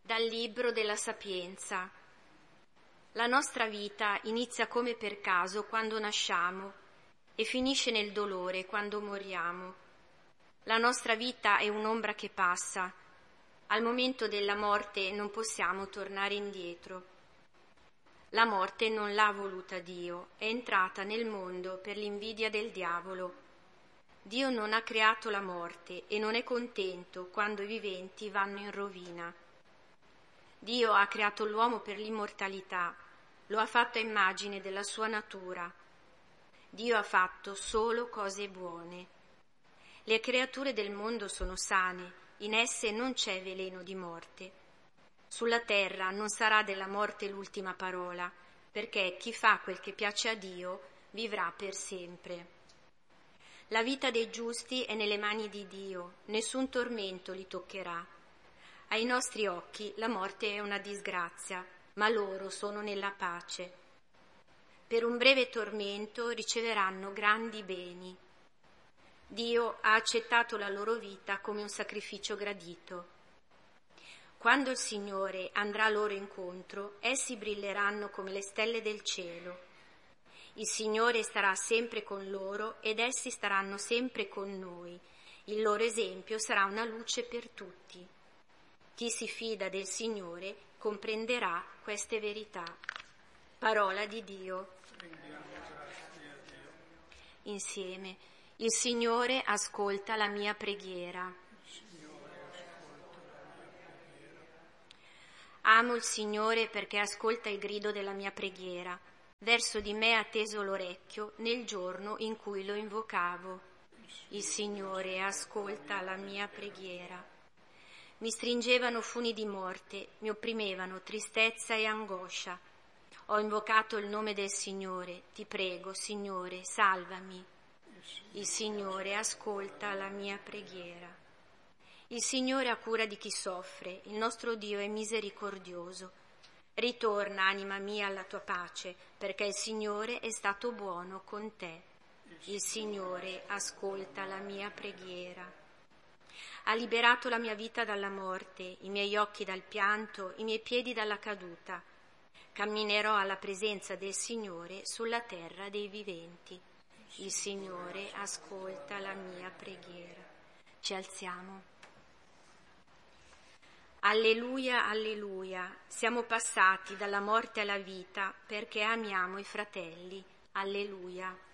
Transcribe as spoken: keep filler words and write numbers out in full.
Dal libro della Sapienza. La nostra vita inizia come per caso quando nasciamo e finisce nel dolore quando moriamo. La nostra vita è un'ombra che passa. Al momento della morte non possiamo tornare indietro. La morte non l'ha voluta Dio, è entrata nel mondo per l'invidia del diavolo. Dio non ha creato la morte e non è contento quando i viventi vanno in rovina. Dio ha creato l'uomo per l'immortalità, lo ha fatto a immagine della sua natura. Dio ha fatto solo cose buone. Le creature del mondo sono sane, in esse non c'è veleno di morte. Sulla terra non sarà della morte l'ultima parola, perché chi fa quel che piace a Dio vivrà per sempre. La vita dei giusti è nelle mani di Dio, nessun tormento li toccherà. Ai nostri occhi la morte è una disgrazia, ma loro sono nella pace. Per un breve tormento riceveranno grandi beni. Dio ha accettato la loro vita come un sacrificio gradito. Quando il Signore andrà loro incontro, essi brilleranno come le stelle del cielo. Il Signore starà sempre con loro ed essi staranno sempre con noi. Il loro esempio sarà una luce per tutti. Chi si fida del Signore comprenderà queste verità. Parola di Dio. Insieme. Il Signore ascolta la mia preghiera. Amo il Signore perché ascolta il grido della mia preghiera. Verso di me ha teso l'orecchio nel giorno in cui lo invocavo. Il Signore ascolta la mia preghiera. Mi stringevano funi di morte, mi opprimevano tristezza e angoscia. Ho invocato il nome del Signore, ti prego, Signore, salvami. Il Signore ascolta la mia preghiera. Il Signore ha cura di chi soffre, il nostro Dio è misericordioso. Ritorna, anima mia, alla tua pace, perché il Signore è stato buono con te. Il Signore ascolta la mia preghiera. Ha liberato la mia vita dalla morte, i miei occhi dal pianto, i miei piedi dalla caduta. Camminerò alla presenza del Signore sulla terra dei viventi. Il Signore ascolta la mia preghiera. Ci alziamo. Alleluia, alleluia. Siamo passati dalla morte alla vita perché amiamo i fratelli. Alleluia.